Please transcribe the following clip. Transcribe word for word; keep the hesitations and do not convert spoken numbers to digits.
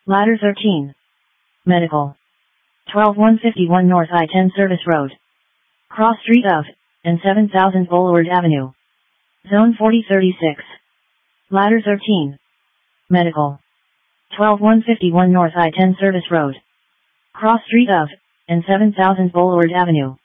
Ladder thirteen. Medical. twelve one fifty-one North I ten Service Road. Cross Street of, and seven thousand Boulevard Avenue. Zone forty thirty-six. Ladder thirteen. Medical. twelve one fifty-one North I ten Service Road. Cross Street of, and seven thousand Boulevard Avenue.